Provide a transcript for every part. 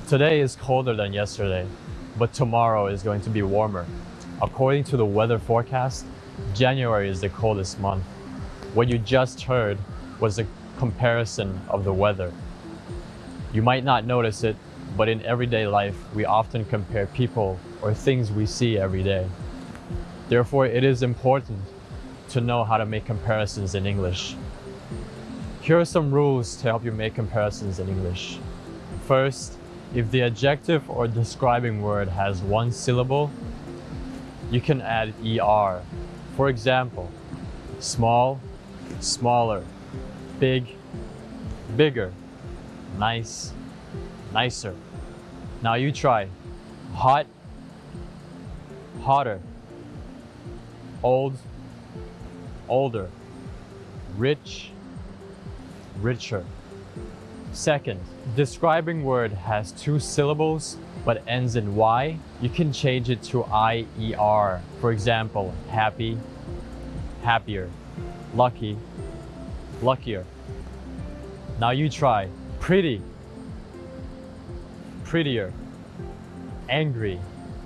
Today is colder than yesterday, but tomorrow is going to be warmer. According to the weather forecast, January is the coldest month. What you just heard was a comparison of the weather. You might not notice it, but in everyday life, we often compare people or things we see every day. Therefore, it is important to know how to make comparisons in English. Here are some rules to help you make comparisons in English. First, if the adjective or describing word has one syllable, you can add ER. For example, small, smaller, big, bigger, nice, nicer. Now you try. Hot, hotter, old, older, rich, richer. Second, describing word has two syllables but ends in Y. You can change it to IER. For example, happy, happier, lucky, luckier. Now you try. Pretty, prettier, angry,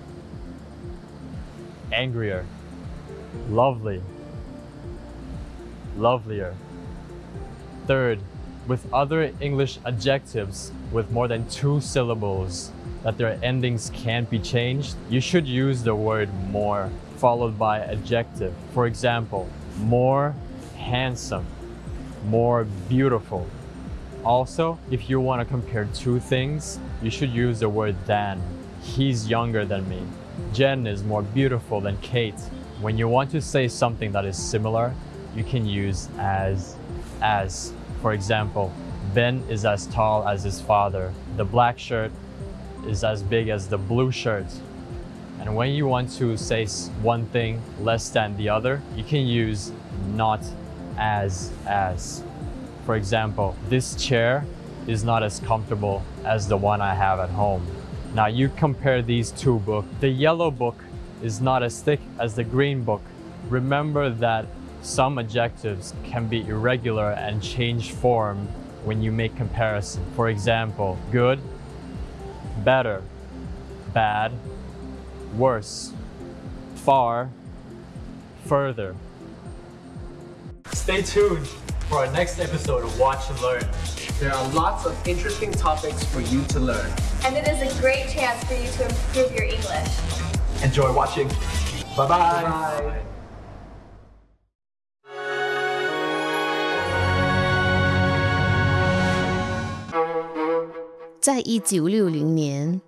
angrier, lovely, lovelier. Third, with other English adjectives with more than two syllables that their endings can't be changed, you should use the word more followed by adjective. For example, more handsome, more beautiful. Also, if you want to compare two things, you should use the word than. He's younger than me. Jen is more beautiful than Kate. When you want to say something that is similar, you can use as. For example, Ben is as tall as his father. The black shirt is as big as the blue shirt. And when you want to say one thing less than the other, you can use not as. For example, this chair is not as comfortable as the one I have at home. Now you compare these two books. The yellow book is not as thick as the green book. Remember that some adjectives can be irregular and change form when you make comparison. For example, good, better, bad, worse, far, further. Stay tuned for our next episode of Watch and Learn. There are lots of interesting topics for you to learn. And it is a great chance for you to improve your English. Enjoy watching. Bye-bye. Bye. 在1960年，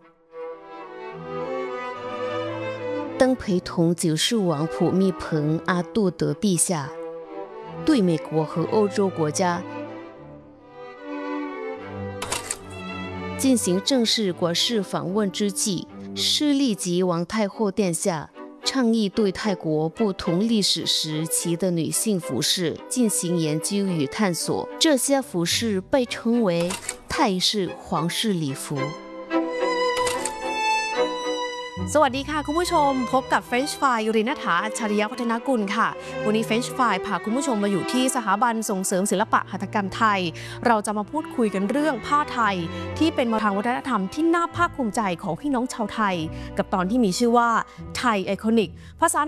当陪同90王普密蓬阿杜德陛下对美国和欧洲国家进行正式国事访问之际，施利吉王太后殿下倡议对泰国不同历史时期的女性服饰进行研究与探索。这些服饰被称为泰式皇室礼服。 สวัสดีค่ะคุณผู้ชมพบกับ French Fry ยุริณฐาอัจฉริยวัฒนกุลค่ะวันนี้ French Fry พาคุณผู้ชมมาอยู่ที่สถาบันส่งเสริมศิลปะหัตถกรรมไทยเราจะมาพูดคุยกันเรื่องผ้าไทยที่เป็นทางวัฒนธรรมที่น่าภาคภูมิใจของพี่น้องชาวไทยกับตอนที่มีชื่อว่าไทยไอคอนิกภาษา